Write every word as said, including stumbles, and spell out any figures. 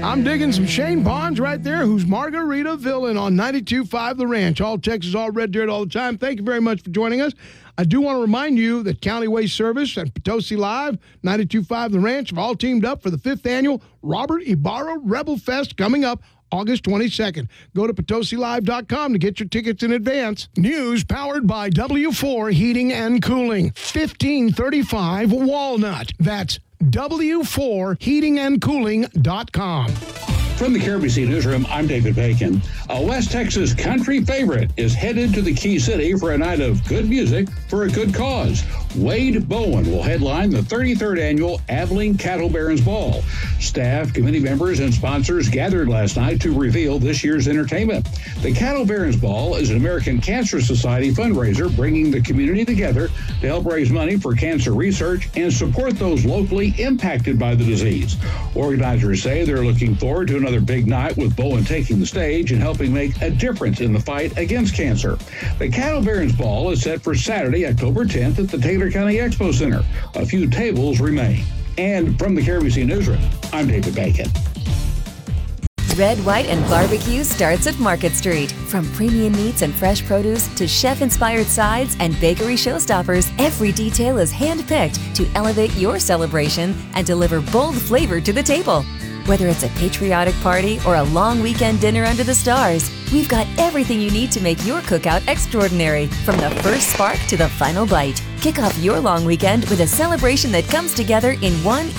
I'm digging some Shane Barnes right there, who's Margarita Villain on ninety-two point five The Ranch. All Texas, all Red Dirt, all the time. Thank you very much for joining us. I do want to remind you that County Waste Service and Potosi Live, ninety-two point five The Ranch, have all teamed up for the fifth annual Robert Ibarra Rebel Fest coming up August twenty-second. Go to potosi live dot com to get your tickets in advance. News powered by W four Heating and Cooling. fifteen thirty-five Walnut. That's W four heating and cooling dot com. From the K R B C Newsroom, I'm David Bacon. A West Texas country favorite is headed to the Key City for a night of good music for a good cause. Wade Bowen will headline the thirty-third annual Abilene Cattle Barons Ball. Staff, committee members, and sponsors gathered last night to reveal this year's entertainment. The Cattle Barons Ball is an American Cancer Society fundraiser bringing the community together to help raise money for cancer research and support those locally impacted by the disease. Organizers say they're looking forward to another big night with Bowen taking the stage and helping make a difference in the fight against cancer. The Cattle Barons Ball is set for Saturday, October tenth at the Taylor County Expo Center. A few tables remain. And from the K R B C Newsroom, I'm David Bacon. Red, White, and Barbecue starts at Market Street. From premium meats and fresh produce to chef-inspired sides and bakery showstoppers, every detail is hand-picked to elevate your celebration and deliver bold flavor to the table. Whether it's a patriotic party or a long weekend dinner under the stars, we've got everything you need to make your cookout extraordinary, from the first spark to the final bite. Kick off your long weekend with a celebration that comes together in one